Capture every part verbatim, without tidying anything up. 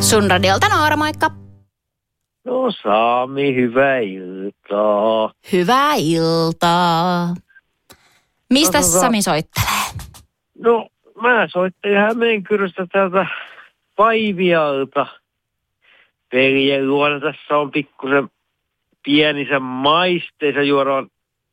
Sun radiolta Noora, moikka. No Sami, hyvää iltaa. Hyvää iltaa. Mistä no, Sami soittelee? No mä soittelin Hämeenkyröstä täältä Paivialta. Perien luona tässä on pikkusen pienisen maisteissa juodaan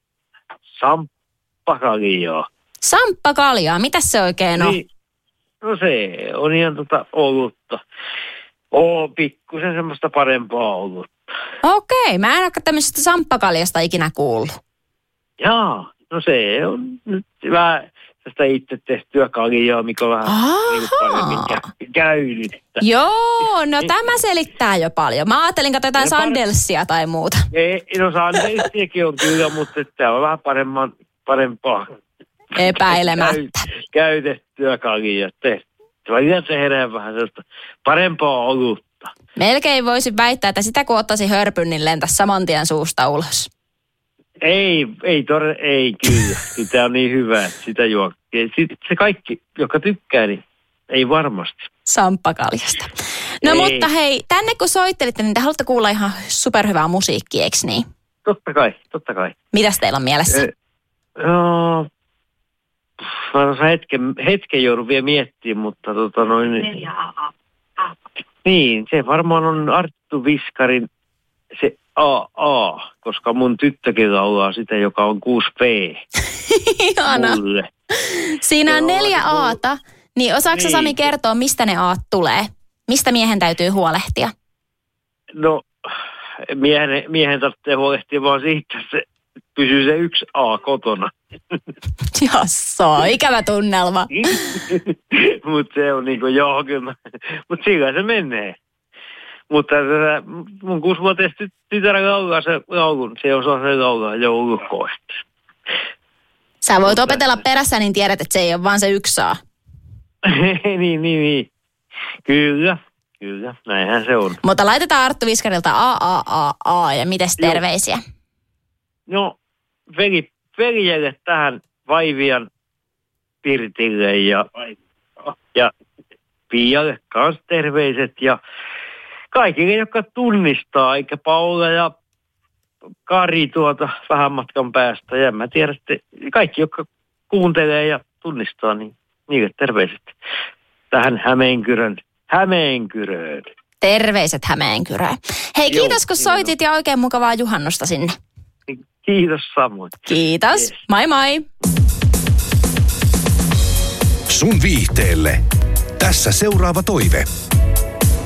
samppakaljaa. Samppakaljaa, mitäs se oikein on? Niin, no se on ihan tota olutta. Oo, pikkusen semmoista parempaa olutta. Okei, mä en ole tämmöisestä samppakaljasta ikinä kuullut. Jaa, no se on nyt vähän tästä itse tehtyä kaljaa, mikä on vähän niin paremmin kä- käynyt. Joo, no tämä selittää jo paljon. Mä ajattelin, että jotain sandelsia tai muuta. Ei, no sandelsiakin on kyllä, mutta tämä on vähän paremman, parempaa. Epäilemättä. Käy, käytettyä kaljaa. Vaikka tehdään vähän sellaista parempaa olutta. Melkein voisin väittää, että sitä kun ottaisi hörpyn, niin lentäisi saman tien suusta ulos. Ei, ei, todella, ei kyllä. Sitä on niin hyvä, että sitä juo. Se kaikki, joka tykkää, niin ei varmasti. Samppakaljasta. No ei. Mutta hei, tänne kun soittelitte, niin te haluatte kuulla ihan superhyvää musiikkia, eikö niin? Totta kai, totta kai. Mitäs teillä on mielessä? Eh, no, mä hetken, hetken joudun vielä miettimään, mutta tota noin... Niin, se varmaan on Arttu Viskarin se A A, koska mun tyttökin laulaa sitä, joka on kuusi B. Ihana. Mulle. Siinä on neljä Aata, niin osaatko niin. Sami kertoa, mistä ne Aat tulee? Mistä miehen täytyy huolehtia? No, miehen, miehen tarvitsee huolehtia vaan siitä, että se pysyy se yksi A kotona. Jasso, ikävä tunnelma. Mutta se on niinku joo, kyllä. Mutta sillä se menee. Mutta mun kuusivuotias tytär laulaa se laulun. Se osaa se laulaa joulukoista. Sä voit Mutta opetella perässä, niin tiedät, että se ei ole vaan se yksi A. niin, niin, niin. Kyllä, kyllä. Näinhän se on. Mutta laitetaan Arttu Viskarilta A, A, A, A. Ja mites terveisiä? No, veli, veljelle tähän Vaivian Pirtille ja, ja Pialle kans terveiset ja kaikille, jotka tunnistaa, eikä Paula ja Kari tuota vähän matkan päästä. Ja mä tiedän, että kaikki, jotka kuuntelee ja tunnistaa, niin niille terveiset tähän Hämeenkyrön, Hämeenkyröön. Terveiset Hämeenkyröön. Hei, kiitos Joo, kun soitit ja oikein mukavaa juhannusta sinne. Kiitos samoin. Kiitos. Yes. Moi moi. Sun viihteelle. Tässä seuraava toive.